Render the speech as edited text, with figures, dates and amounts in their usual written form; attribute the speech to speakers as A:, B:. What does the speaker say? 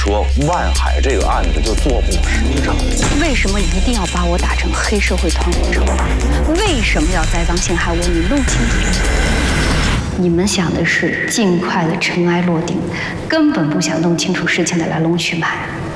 A: 说万海这个案子就做不实诚。
B: 为什么一定要把我打成黑社会团伙成员？为什么要栽赃陷害我？你弄清楚。你们想的是尽快的尘埃落定，根本不想弄清楚事情的来龙去脉。